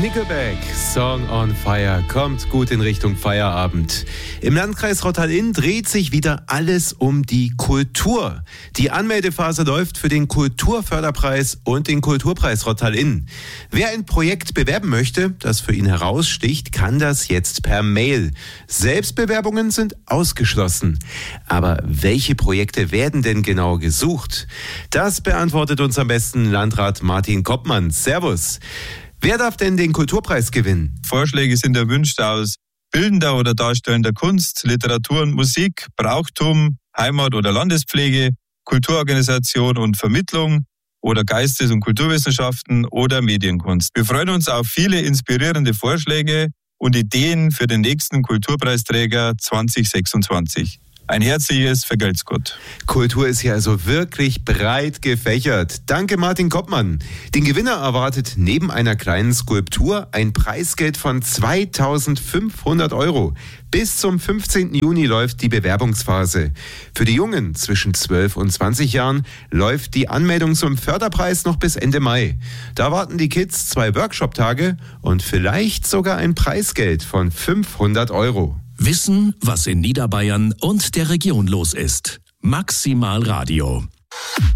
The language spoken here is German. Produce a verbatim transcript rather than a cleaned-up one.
Nickelback, Song on Fire, kommt gut in Richtung Feierabend. Im Landkreis Rottal-Inn dreht sich wieder alles um die Kultur. Die Anmeldephase läuft für den Kulturförderpreis und den Kulturpreis Rottal-Inn. Wer ein Projekt bewerben möchte, das für ihn heraussticht, kann das jetzt per Mail. Selbstbewerbungen sind ausgeschlossen. Aber welche Projekte werden denn genau gesucht? Das beantwortet uns am besten Landrat Martin Koppmann. Servus. Wer darf denn den Kulturpreis gewinnen? Vorschläge sind erwünscht aus bildender oder darstellender Kunst, Literatur und Musik, Brauchtum, Heimat- oder Landespflege, Kulturorganisation und Vermittlung oder Geistes- und Kulturwissenschaften oder Medienkunst. Wir freuen uns auf viele inspirierende Vorschläge und Ideen für den nächsten Kulturpreisträger zwanzig sechsundzwanzig. Ein herzliches Vergelt's Gott. Kultur ist ja also wirklich breit gefächert. Danke Martin Koppmann. Den Gewinner erwartet neben einer kleinen Skulptur ein Preisgeld von zweitausendfünfhundert Euro. Bis zum fünfzehnten Juni läuft die Bewerbungsphase. Für die Jungen zwischen zwölf und zwanzig Jahren läuft die Anmeldung zum Förderpreis noch bis Ende Mai. Da warten die Kids zwei Workshop-Tage und vielleicht sogar ein Preisgeld von fünfhundert Euro. Wissen, was in Niederbayern und der Region los ist. Maximal Radio.